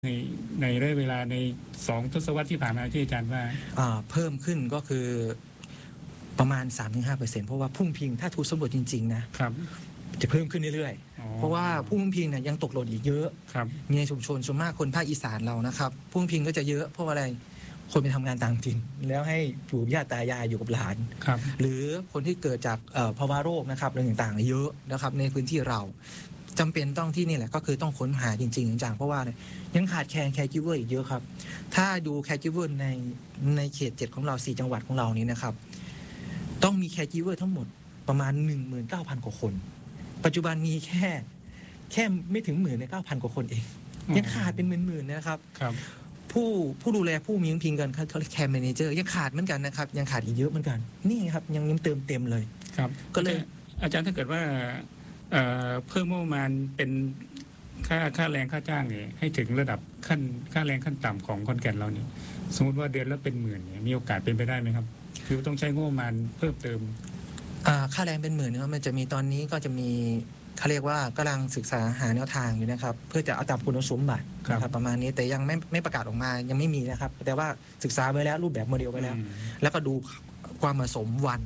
ในในระยะเวลาใน2 ทศวรรษที่ผ่านมาที่อาจารย์ว่าเพิ่มขึ้นก็คือประมาณ 3-5% เพราะว่าพุ่งพิงถ้าถูกสำรวจจริงๆนะครับจะเพิ่มขึ้นเรื่อยๆเพราะว่าพุ่งพิงเนี่ยยังตกหล่นอีกเยอะมีในชุมชนส่วนมากคนภาคอีสานเรานะครับพุ่งพิงก็จะเยอะเพราะอะไรคนไปทำงานต่างถิ่นแล้วให้อยู่ญาติตายายอยู่กับหลานหรือคนที่เกิดจากภาวะโรคนะครับเรื่องต่างๆเยอะนะครับในพื้นที่เราจำเป็นต้องที่นี่แหละก็คือต้องค้นหาจริงๆจังๆเพราะว่ายังขาดแคลนแคร์กิฟเวอร์อีกเยอะครับถ้าดูแคร์กิฟเวอร์ในเขต7ของเรา4จังหวัดของเรานี้นะครับต้องมีแคร์กิฟเวอร์ทั้งหมดประมาณ 19,000 กว่าคนปัจจุบันมีแค่ไม่ถึง19,000 กว่าคนเองยังขาดเป็นหมื่นๆนะครับผู้ดูแลผู้มีพิงกันเขาแคร์แมเนเจอร์ยังขาดเหมือนกันนะครับยังขาดอีกเยอะเหมือนกันนี่ครับยังเติมเต็มเลยครับก็เลยอาจารย์ถ้าเกิดว่าเพิ่มงบประมาณเป็นค่าแรงค่าจ้างเนี่ยให้ถึงระดับค่าแรงขั้นต่ำของขอนแก่นเราเนี่ยสมมติว่าเดือนละเป็นหมื่นเนี่ยมีโอกาสเป็นไปได้ไหมครับคือต้องใช้งบประมาณเพิ่มเติมค่าแรงเป็นหมื่นนะครับมันจะมีตอนนี้ก็จะมีเขาเรียกว่ากำลังศึกษาหาแนวทางอยู่นะครับเพื่อจะเอาตามคุณสมบัตินะครับประมาณนี้แต่ยังไม่ประกาศออกมายังไม่มีนะครับแต่ว่าศึกษาไว้แล้วรูปแบบโมเดลไว้แล้วแล้วก็ดูความเหมาะสมวัน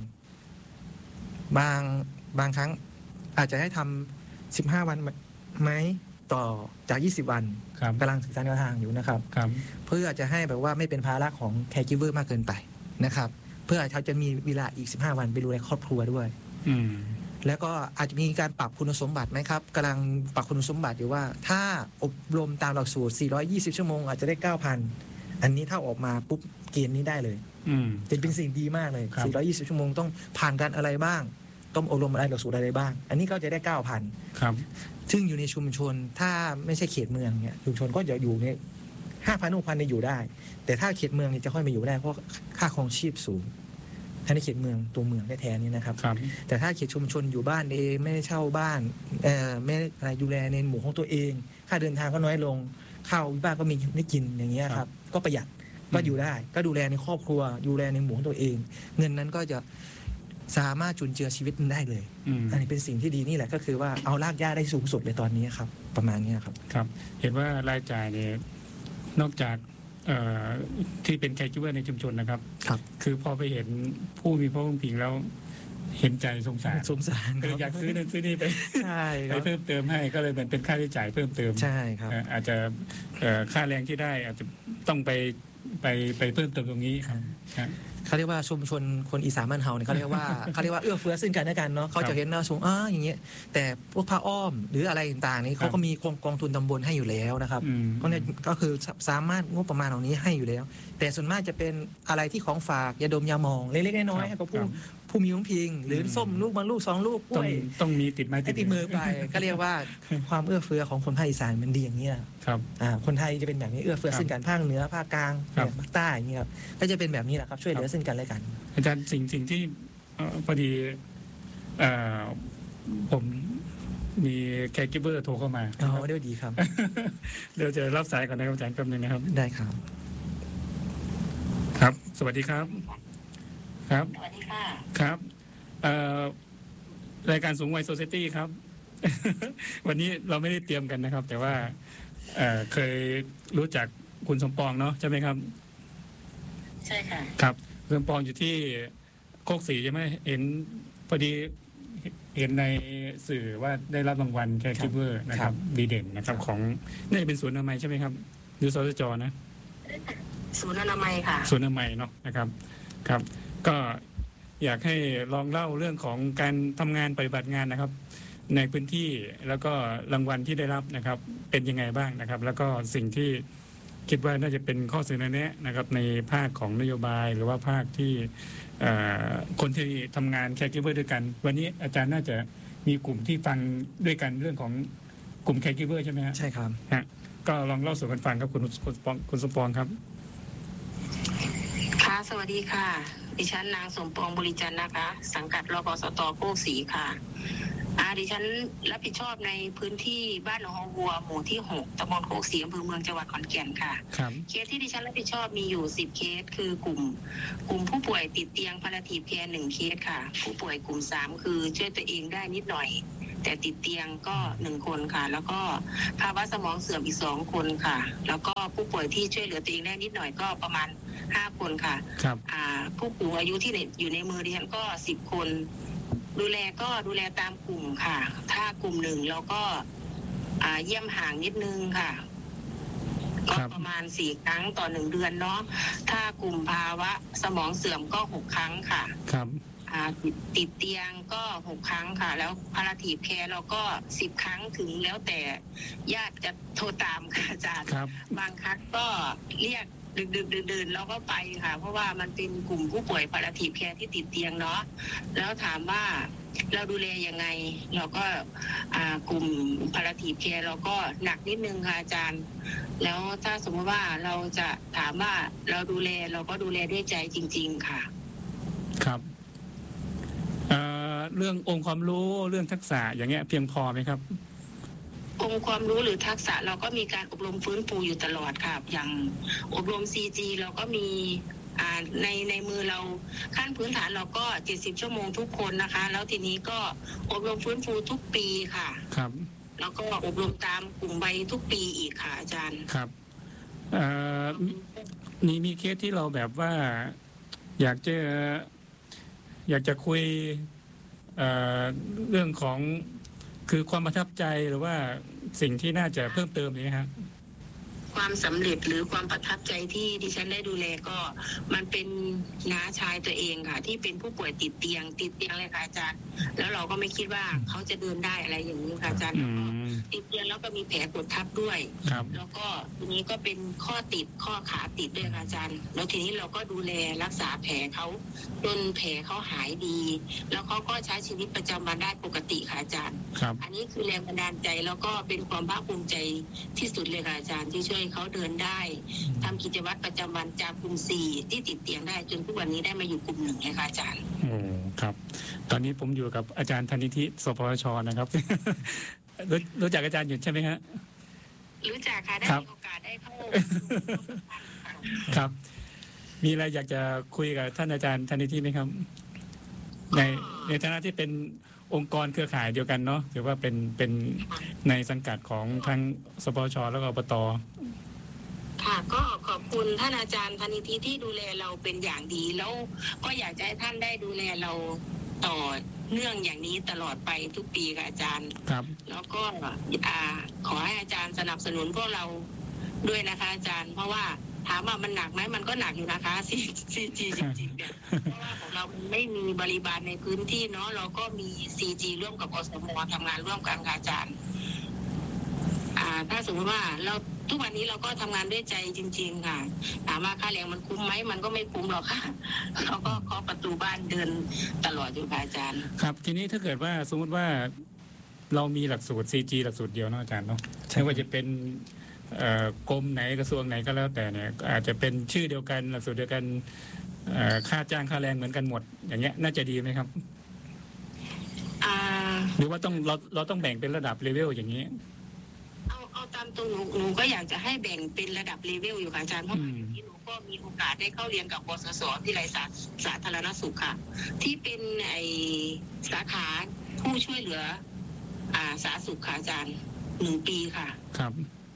บางครั้งอาจจะให้ทำ15 วันไหมต่อจาก20 วันกำลังศึกษาแนวทางอยู่นะครับเพื่อจะให้แบบว่าไม่เป็นภาระของแคร์กิฟเวอร์มากเกินไปนะครับเพื่อเขาจะมีเวลาอีก15 วันไปดูแลครอบครัวด้วยแล้วก็อาจจะมีการปรับคุณสมบัติไหมครับกำลังปรับคุณสมบัติอยู่ว่าถ้าอบรมตามหลักสูตร420 ชั่วโมงอาจจะได้ 9,000 อันนี้ถ้าออกมาปุ๊บเกณฑ์นี้ได้เลยเป็นสิ่งดีมากเลย420 ชั่วโมงต้องผ่านการอะไรบ้างต้องอบรมอะไรหลักสูตรอะไรบ้างอันนี้ก็จะได้ 9,000 ครับซึ่งอยู่ในชุมชนถ้าไม่ใช่เขตเมืองเนี่ยชุมชนก็จะอยู่ใน 5,000 6,000 เนี่ยอยู่ได้แต่ถ้าเขตเมืองเนี่ยจะค่อยมาอยู่ได้เพราะค่าครองชีพสูงถ้าในเขตเมืองตัวเมืองแท้ๆนี่นะครับแต่ถ้าเขตชุมชนอยู่บ้านเองไม่ได้เช่าบ้านไม่อะไรดูแลในหมู่ของตัวเองค่าเดินทางก็น้อยลงข้าวบ้านก็มีได้กินอย่างเงี้ยครับก็ประหยัดก็อยู่ได้ก็ดูแลในครอบครัวดูแลในหมู่ของตัวเองเงินนั้นก็จะสามารถจุนเจือชีวิตได้เลยอันนี้เป็นสิ่งที่ดีนี่แหละก็คือว่าเอารากหญ้าได้สูงสุดเลยตอนนี้ครับประมาณนี้ครับครับเห็นว่ารายจ่ายเนี่ยนอกจากที่เป็นแคร์กิฟเวอร์ในชุมชนนะครับคือพอไปเห็นผู้มีพ่อพิงแล้วเห็นใจสงสารก็อยากซื้อนั่นซื้อนี่ไปเพิ่มเติมให้ก็เลยเป็นค่าใช้จ่ายเพิ่มเติมใช่ครับอาจจะค่าแรงที่ได้อาจจะต้องไปเพิ่มเติมตรงนี้ครับเขาเรียกว่าชุมชนคนอีสานบ้านเฮาเนี่ยเขาเรียกว่าเอื้อเฟื้อซึ่งกันและกันเนาะเขาจะเห็นนะสูงอย่างเงี้ยแต่พวกผ้าอ้อมหรืออะไรต่างๆนี้เขาก็มีกองทุนตำบลให้อยู่แล้วนะครับก็คือสามารถงบประมาณเหล่านี้ให้อยู่แล้วแต่ส่วนมากจะเป็นอะไรที่ของฝากยาดมยาหมองเล็กๆน้อยๆให้กับผู้มีพิงหรือส้มลูกบางลูก2 ลูกต้องมีติดไม้ติดมือไปก็เรียกว่าความเอื้อเฟื้อของคนภาคอีสานมันดีอย่างนี้ครับคนไทยจะเป็นแบบนี้เอื้อเฟื้อซึ่งกันภาคเหนือภาคกลางภาคใต้อย่างนี้ครับก็จะเป็นแบบนี้แหละครับช่วยเหลือซึ่งกันและกันอาจารย์สิ่งที่พอดีผมมีแคร์กิฟเวอร์โทรเข้ามาเดี๋ยวดีครับเดี๋ยวจะรับสายก่อนนะครับอาจารย์แป๊บนึงนะครับได้ครับครับสวัสดีครับครับสวัสดีค่ะครับรายการสูงวัยโซเซตี้ครับ วันนี้เราไม่ได้เตรียมกันนะครับแต่ว่าเคยรู้จักคุณสมปองเนาะใช่ไหมครับใช่ค่ะครับคุณสมปองอยู่ที่โคกศรีใช่ไหมเห็นพอดีเห็นในสื่อว่าได้รับรางวัลแคร์กิฟเวอร์นะครับดีเด่นนะครับของนี่เป็นศูนย์อนามัยใช่ไหมครับหรือสสจนะศูนย์อนามัยค่ะศูนย์อนามัยเนาะนะครับครับก็อยากให้ลองเล่าเรื่องของการทำงานปฏิบัติงานนะครับในพื้นที่แล้วก็รางวัลที่ได้รับนะครับเป็นยังไงบ้างนะครับแล้วก็สิ่งที่คิดว่าน่าจะเป็นข้อเสนอแนะนะครับในภาคของนโยบายหรือว่าภาคที่คนที่ทำงานแคร์กิฟเวอร์ด้วยกันวันนี้อาจารย์น่าจะมีกลุ่มที่ฟังด้วยกันเรื่องของกลุ่มแคร์กิฟเวอร์ใช่ไหมฮะใช่ครับก็ลองเล่าสู่กันฟังครับคุณสมปองครับค่ะสวัสดีค่ะดิฉันนางสมปองบริจันทร์นะคะสังกัดรปสต.โคกศรีค่ะดิฉันรับผิดชอบในพื้นที่บ้านหนองบัวหมู่ที่6ตำบลโคกศรีอำเภอเมืองจังหวัดขอนแก่นค่ะเคสที่ดิฉันรับผิดชอบมีอยู่10 เคสคือกลุ่มผู้ป่วยติดเตียงพาราทีฟแคร์1 เคสค่ะผู้ป่วยกลุ่ม3คือช่วยตัวเองได้นิดหน่อยแต่ติดเตียงก็1 คนค่ะแล้วก็ภาวะสมองเสื่อมอีก2 คนค่ะแล้วก็ผู้ป่วยที่ช่วยเหลือตัวเองได้นิดหน่อยก็ประมาณ5 คนค่ะครับผู้สูงอายุที่อยู่ในมือดิฉันก็10 คนดูแลตามกลุ่มค่ะถ้ากลุ่ม1เราก็เยี่ยมห่างนิดนึงค่ะก็ประมาณ4 ครั้งต่อ1 เดือนเนาะถ้ากลุ่มภาวะสมองเสื่อมก็6 ครั้งค่ะครับติดเตียงก็6 ครั้งค่ะแล้วพาราทีฟแคร์เราก็10 ครั้งถึงแล้วแต่ญาติจะโทรตามค่ะอาจารย์บางครั้งก็เรียกดึกดื่นเราก็ไปค่ะเพราะว่ามันเป็นกลุ่มผู้ป่วยพาราทีฟแคร์ที่ติดเตียงเนาะแล้วถามว่าเราดูแลยังไงเราก็กลุ่มพาราทีฟแคร์เราก็หนักนิดนึงค่ะอาจารย์แล้วถ้าสมมติว่าเราจะถามว่าเราดูแลเราก็ดูแลด้วยใจจริงๆค่ะครับเรื่ององค์ความรู้เรื่องทักษะอย่างเงี้ยเพียงพอไหมครับองค์ความรู้หรือทักษะเราก็มีการอบรมฟื้นฟูอยู่ตลอดค่ะอย่างอบรม CG เราก็มีในมือเราขั้นพื้นฐานเราก็70 ชั่วโมงทุกคนนะคะแล้วทีนี้ก็อบรมฟื้นฟูทุกปีค่ะครับแล้วก็อบรมตามกลุ่มวัยทุกปีอีกค่ะอาจารย์ครับมีเคสที่เราแบบว่าอยากจะคุยเรื่องของคือความประทับใจหรือว่าสิ่งที่น่าจะเพิ่มเติมนี้ครับความสำเร็จหรือความประทับใจที่ดิฉันได้ดูแลก็มันเป็นน้าชายตัวเองค่ะที่เป็นผู้ป่วยติดเตียงเลยค่ะอาจารย์แล้วเราก็ไม่คิดว่าเขาจะเดินได้อะไรอย่างนี้ค่ะอาจารย์ติดเตียงแล้วก็มีแผลกดทับด้วยแล้วก็ทีนี้ก็เป็นข้อขาติดด้วยค่ะอาจารย์แล้วทีนี้เราก็ดูแลรักษาแผลเขาจนแผลเขาหายดีแล้วเขาก็ใช้ชีวิตประจำวันได้ปกติค่ะอาจารย์อันนี้คือแรงบันดาลใจแล้วก็เป็นความภาคภูมิใจที่สุดเลยค่ะอาจารย์ที่ช่วยเขาเดินได้ทำกิจวัตรประจำวันจากกลุ่ม4ที่ติดเตียงได้จนทุกวันนี้ได้มาอยู่กลุ่ม1นะคะอาจารย์โอ้ครับตอนนี้ผมอยู่กับอาจารย์ธนิธิสพชนะครับ รู้จักอาจารย์อยู่ใช่ไหมฮะรู้จักค่ะได้มีโอกาสได้เข้าครับมีอะไรอยากจะคุยกับท่านอาจารย์ธนิธิไหมครับในฐานะที่เป็นองค์กรเครือข่ายเดียวกันเนาะหรือว่าเป็นในสังกัดของทั้งสปช.แล้วก็อบต. ค่ะก็ขอบคุณท่านอาจารย์ธนิธิที่ดูแลเราเป็นอย่างดีแล้วก็อยากจะให้ท่านได้ดูแลเราต่อเนื่องอย่างนี้ตลอดไปทุกปีค่ะอาจารย์ครับแล้วก็ขอให้อาจารย์สนับสนุนพวกเราด้วยนะคะอาจารย์เพราะว่าถามว่ามันหนักไหมมันก็หนักอยู่นะคะCG จริงๆเนี่ยเพราะว่าของเราไม่มีบริบาลในพื้นที่เนาะเราก็มี CG ร่วมกับอสม.ทำงานร่วมกันค่ะอาจารย์ถ้าสมมติว่าเราทุกวันนี้เราก็ทำงานด้วยใจจริงๆค่ะถามว่าค่าแรงมันคุ้มไหมมันก็ไม่คุ้มหรอกค่ะเราก็เคาะประตูบ้านเดินตลอดอยู่ค่ะอาจารย์ครับทีนี้ถ้าเกิดว่าสมมติว่าเรามีหลักสูตร CG หลักสูตรเดียวเนาะอาจารย์เนาะไม่ว่าจะเป็นกรมไหนกระทรวงไหนก็แล้วแต่เนี่ยอาจจะเป็นชื่อเดียวกันหลักสูตรเดียวกันค่าจ้างค่าแรงเหมือนกันหมดอย่างเงี้ยน่าจะดีไหมครับหรือว่าเราต้องแบ่งเป็นระดับเลเวลอย่างนี้เอาตามตัวหนูก็อยากจะให้แบ่งเป็นระดับเลเวลอยู่ค่ะอาจารย์เพราะว่าที่หนูก็มีโอกาสได้เข้าเรียนกับบสส.วิทยาลัยสาธารณสุขค่ะที่เป็นสาขาผู้ช่วยเหลือสาธารณสุขค่ะอาจารย์1 ปีค่ะครับ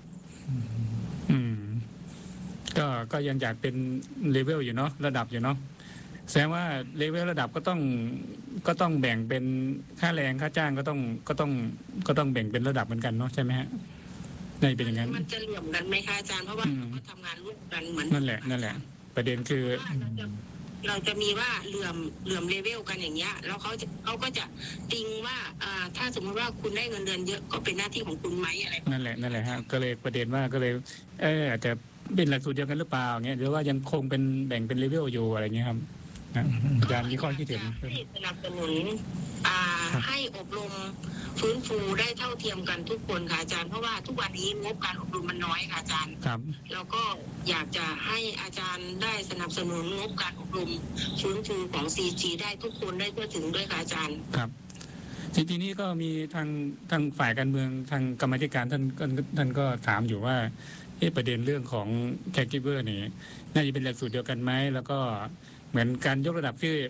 ก็ยังอยากเป็นเลเวลอยู่เนาะระดับอยู่เนาะแสดงว่าเลเวลระดับก็ต้องแบ่งเป็นค่าแรงค่าจ้างก็ต้องแบ่งเป็นระดับเหมือนกันเนาะใช่ไหมฮะนี่เป็นอย่างนั้นมันจะเหลื่อมกันไหมคะอาจารย์เพราะว่าเราก็ทำงานร่วมกันเหมือนนั่นแหละประเด็นคือเราจะมีว่าเหลื่อมเลเวลกันอย่างเงี้ยแล้วเขาก็จะติงว่าถ้าสมมติว่าคุณได้เงินเดือนเยอะก็เป็นหน้าที่ของคุณไหมอะไรนั่นแหละฮะก็เลยประเด็นว่าก็เลยอาจจะเป็นหลักสูตรเดียวกันหรือเปล่าเงี้ยหรือว่ายังคงเป็นแบ่งเป็นเลเวลอยู่อะไรเงี้ยครับอาจารย์มีข้อคิดเห็นสนับสนุนให้อบรมฟื้นฟูได้เท่าเทียมกันทุกคนค่ะอาจารย์เพราะว่าทุกวันนี้งบการอบรมมันน้อยค่ะอาจารย์ครับแล้วก็อยากจะให้อาจารย์ได้สนับสนุนงบการอบรมฟื้นฟูของ CG ได้ทุกคนได้ทั่วถึงด้วยค่ะอาจารย์ครับทีนี้ก็มีทางฝ่ายการเมืองทางกรรมาธิการท่านก็ถามอยู่ว่าประเด็นเรื่องของ caregiver นี่น่าจะเป็นหลักสูตรเดียวกันไหมแล้วก็เหมือนการยกระดับที่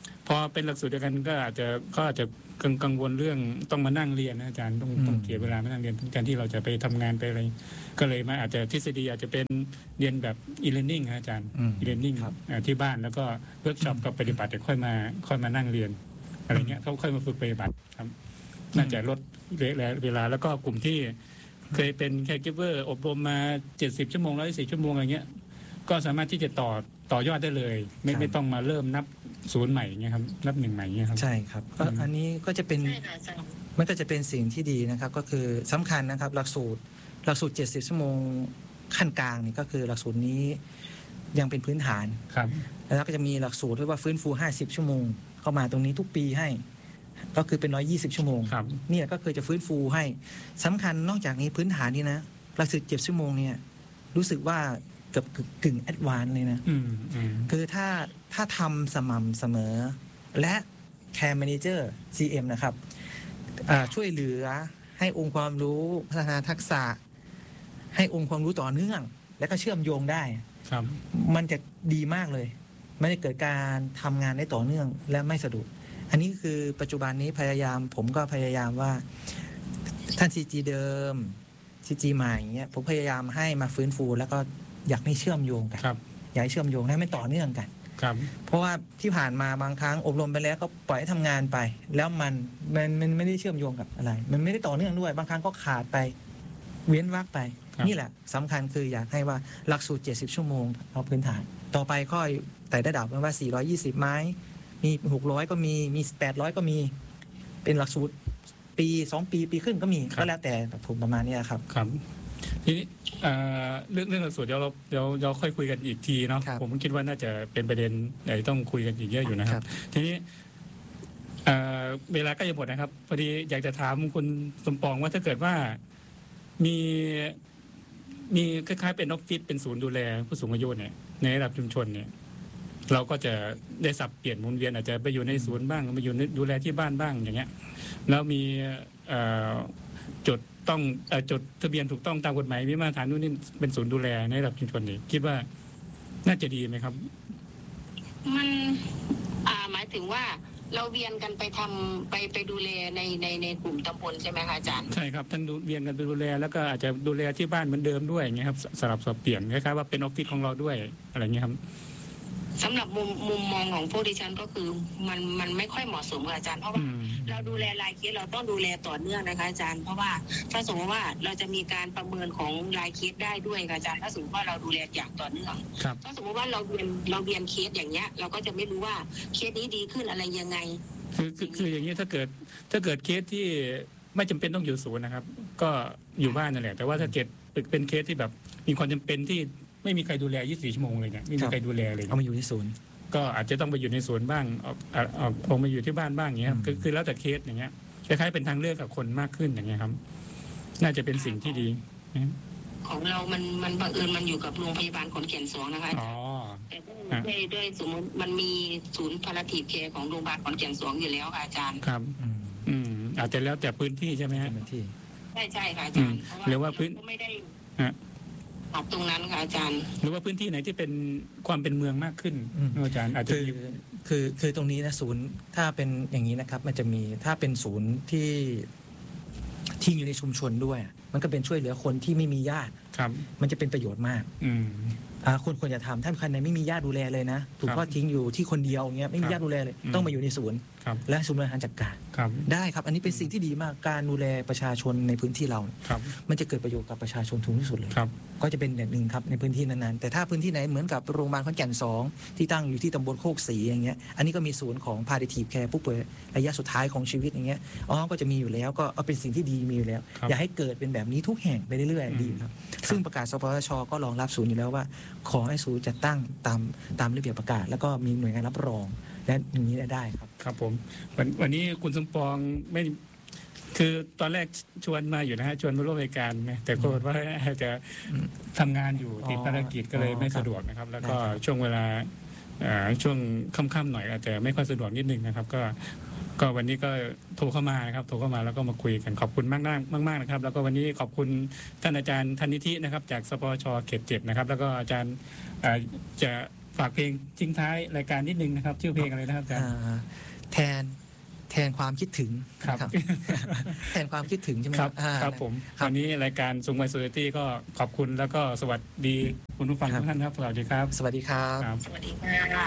พอเป็นหลักสูตรเดียวกันก็อาจจะกังวลเรื่องต้องมานั่งเรียนนะอาจารย์ต้องเสียเวลามานั่งเรียนการที่เราจะไปทำงานไปอะไรก็เลยมาอาจจะทฤษฎีอาจจะเป็นเรียนแบบ e-learning นะอาจารย์ e-learning ที่บ้านแล้วก็เวิร์กช็อปกับปฏิบัติค่อยมานั่งเรียนอะไรเงี้ยเขาค่อยมาฝึกปฏิบัติครับน่าจะลดเวลาแล้วก็กลุ่มที่เคยเป็นแคร์กิฟเวอร์อบรมมา70ชั่วโมง140ชั่วโมงอะไรเงี้ยก็สามารถที่จะต่อยอดได้เลยไม่ต้องมาเริ่มนับศูนย์ใหม่เงี้ยครับนับหนึ่งใหม่เงี้ยครับใช่ครับก็อันนี้ก็จะเป็นมันก็จะเป็นสิ่งที่ดีนะครับก็คือสำคัญนะครับหลักสูตร70ชั่วโมงขั้นกลางนี่ก็คือหลักสูตรนี้ยังเป็นพื้นฐานครับแล้วก็จะมีหลักสูตรที่ว่าฟื้นฟู50ชั่วโมงเข้ามาตรงนี้ทุกปีให้ก็คือเป็น120ชั่วโมงนี่ก็คือจะฟื้นฟูให้สำคัญนอกจากนี้พื้นฐานนี่นะหลักสูตร7ชั่วโมงเนี่ยรู้สึกว่าเกือบกึ่งแอดวานซ์เลยนะคือถ้าทำสม่ำเสมอและ Care Manager CM นะครับช่วยเหลือให้องค์ความรู้พัฒนาทักษะให้องค์ความรู้ต่อเนื่องและก็เชื่อมโยงได้มันจะดีมากเลยมันจะเกิดการทำงานได้ต่อเนื่องและไม่สะดุดอันนี้คือปัจจุบันนี้ผมก็พยายามว่าท่าน CG เดิม CG ใหม่เงี้ยผมพยายามให้มาฟื้นฟูแล้วก็อยากให้เชื่อมโยงกันอยากให้เชื่อมโยงให้มันต่อเนื่องกันเพราะว่าที่ผ่านมาบางครั้งอบรมไปแล้วก็ปล่อยให้ทำงานไปแล้วมันไม่ได้เชื่อมโยงกับอะไรมันไม่ได้ต่อเนื่องด้วยบางครั้งก็ขาดไปเว้นวรรคไปนี่แหละสำคัญคืออยากให้ว่าหลักสูตร70ชั่วโมงเอาพื้นฐานต่อไปค่อยแต่ระดับว่า420ไหมมี600ก็มี800ก็มีเป็นหลักสูตรปี2ปีขึ้นก็มีก็แล้วแต่ผมประมาณนี้ครับทีนี้เรื่องหลักสูตรเดี๋ยวเราค่อยคุยกันอีกทีเนาะผมคิดว่าน่าจะเป็นประเด็นใหญ่ต้องคุยกันอีกเยอะอยู่นะครับทีนี้เวลาก็จะหมดนะครับพอดีอยากจะถามคุณสมปองว่าถ้าเกิดว่ามีคล้ายๆเป็นออฟฟิศเป็นศูนย์ดูแลผู้สูงอายุเนี่ยในระดับชุมชนเนี่ยเราก็จะได้สับเปลี่ยนหมุนเวียนอาจจะไปอยู่ในศูนย์บ้างมาอยู่ดูแลที่บ้านบ้างอย่างเงี้ยแล้วมีจดทะเบียนถูกต้องตามกฎหมายมีมาตรฐานนู่นนี่เป็นศูนย์ดูแลในระดับชุมชนนี่คิดว่าน่าจะดีไหมครับมันหมายถึงว่าเราเวียนกันไปทำไปดูแลในกลุ่มตำบลใช่ไหมคะอาจารย์ใช่ครับท่านเวียนกันไปดูแลแล้วก็อาจจะดูแลที่บ้านเหมือนเดิมด้วยอย่างเงี้ยครับสลับสับเปลี่ยนคล้ายๆว่าเป็นออฟฟิศของเราด้วยอะไรเงี้ยครับสำหรับมุมมองของพวกดิฉันก็คือมันไม่ค่อยเหมาะสมกับอาจารย์เพราะว่าเราดูแลรายเคสเราต้องดูแลต่อเนื่องนะคะอาจารย์เพราะว่าถ้าสมมติว่าเราจะมีการประเมินของรายเคสได้ด้วยอาจารย์ถ้าสมมติว่าเราดูแลอย่างต่อเนื่องถ้าสมมติว่าเราเวียนเคสอย่างเงี้ยเราก็จะไม่รู้ว่าเคสนี้ดีขึ้นอะไรยังไงคืออย่างนี้ถ้าเกิดเคสที่ไม่จำเป็นต้องอยู่ศูนย์นะครับก็อยู่บ้านนั่นแหละแต่ว่าถ้าเกิดเป็นเคสที่แบบมีความจำเป็นที่ไม่มีใครดูแล24ชั่วโมงเลยเนี่ยไม่มีใครดูแลเลยเอามาอยู่ที่ศูนย์ก็อาจจะต้องไปอยู่ในศูนย์บ้างออกมาอยู่ที่บ้านบ้างอย่างเงี้ยคือแล้วแต่เคสอย่างเงี้ยคล้ายๆเป็นทางเลือกกับคนมากขึ้นอย่างเงี้ยครับน่าจะเป็นสิ่งที่ดีของเรามันบังเอิญมันอยู่กับโรงพยาบาลขอนแก่น2นะคะแต่ด้วยสมมติมันมีศูนย์พาราทีฟแคร์ของโรงพยาบาลขอนแก่น2อยู่แล้วค่ะอาจารย์ครับอาจจะแล้วแต่พื้นที่ใช่ไหมฮะใช่ค่ะอาจารย์หรือว่าพื้นไม่ได้ตัดตรงนั้นค่ะอาจารย์หรือว่าพื้นที่ไหนที่เป็นความเป็นเมืองมากขึ้นอาจารย์อาจจะคือตรงนี้นะศูนย์ถ้าเป็นอย่างนี้นะครับมันจะมีถ้าเป็นศูนย์ที่อยู่ในชุมชนด้วยมันก็เป็นช่วยเหลือคนที่ไม่มีญาติมันจะเป็นประโยชน์มากคนควรจะทำถ้าใครไม่มีญาติดูแลเลยนะถูกทอดทิ้งอยู่ที่คนเดียวอย่างเงี้ยไม่มีญาติดูแลเลยต้องมาอยู่ในศูนย์และศูนย์บริหารจัดการได้ครับอันนี้เป็นสิ่งที่ดีมากการดูแลประชาชนในพื้นที่เรามันจะเกิดประโยชน์กับประชาชนถึงที่สุดเลยก็จะเป็นแบบนึงครับในพื้นที่นั้นๆแต่ถ้าพื้นที่ไหนเหมือนกับโรงพยาบาลขอนแก่น2ที่ตั้งอยู่ที่ตำบลโคกศรีอย่างเงี้ยอันนี้ก็มีศูนย์ของ palliative care ผู้ป่วยระยะสุดท้ายของชีวิตอย่างเงี้ยก็จะมีอยู่แล้วก็เอาเป็นสิ่งที่ดีมีอยู่แล้วอย่าให้เกิดเป็นแบบนี้ทุกแห่งไปเรื่อยๆดีครับซึ่งประกาศสปสช.ก็รองรับศูนย์อยู่แล้วว่าขอให้ศูนย์จัดตั้งตามระเบียบประกาศแล้วก็มีหน่วยงานรับรองและอย่างนี้ได้ครับครับผมวันนี้คุณสมปองไม่คือตอนแรกชวนมาอยู่นะฮะชวนมาร่วมรายการนะแต่ก็ว่าจะทำงานอยู่ติดภารกิจก็เลยไม่สะดวกนะครับแล้วก็ช่วงเวลาช่วงค่ำๆหน่อยอาจจะไม่ค่อยสะดวกนิดนึงนะครับก็วันนี้ก็โทรเข้ามานะครับโทรเข้ามาแล้วก็มาคุยกันขอบคุณมากนะครับแล้วก็วันนี้ขอบคุณท่านอาจารย์ธนิธินะครับจากสปช.เขต 7นะครับแล้วก็อาจารย์จะฝากเพลงทิ้งท้ายรายการนิดนึงนะครับชื่อเพลงอะไรนะครับอาจารย์แทนความคิดถึงครับแทนความคิดถึงใช่ไหมครับครับผมวันนี้รายการซุงไวโซเซตี้ก็ขอบคุณแล้วก็สวัสดีคุณผู้ฟังทุกท่านครับสวัสดีครับสวัสดีครับครับสวัสดีค่ะ